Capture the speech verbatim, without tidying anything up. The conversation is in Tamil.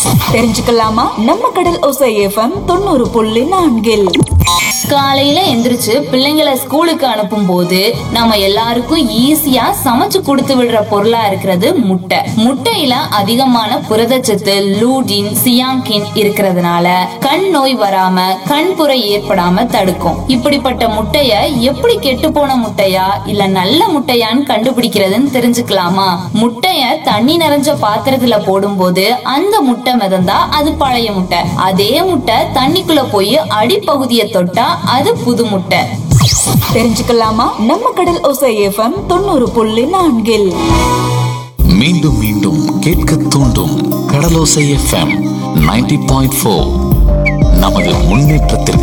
தெரிஞ்சுக்கலாமா? நம்ம கடல் ஓசை எஃப்எம் தொண்ணூறு புள்ளி நான்கில் காலையில எந்திரிச்சு பிள்ளைங்களை ஸ்கூலுக்கு அனுப்பும் போது நம்ம எல்லாருக்கும் ஈஸியா சமைச்சு கொடுத்து விடுற பொருளா இருக்கிறது முட்டை. முட்டையில அதிகமான புரதச்சத்து, லூடின், சியாங்கின் இருக்கிறதுனால கண் நோய் வராம கண்புரை ஏற்படாம தடுக்கும். இப்படிப்பட்ட முட்டைய எப்படி கெட்டு போன முட்டையா இல்ல நல்ல முட்டையான்னு கண்டுபிடிக்கிறதுன்னு தெரிஞ்சுக்கலாமா? முட்டைய தண்ணி நிறைஞ்ச பாத்திரத்துல போடும் போது அந்த முட்டை மிதந்தா அது பழைய முட்டை. அதே முட்டை தண்ணிக்குள்ள போய் அடிப்பகுதியை தொட்டா அது புது முட்டை. தெரிஞ்சுக்கலாமா? நம்ம கடல் ஓசை எஃப்எம் தொண்ணூறு புள்ளி நான்கில் மீண்டும் மீண்டும் கேட்க தூண்டும் கடலோசை எஃப்எம் நைன்டி பாயிண்ட் ஃபோர். நமது முன்னேற்றத்திற்கு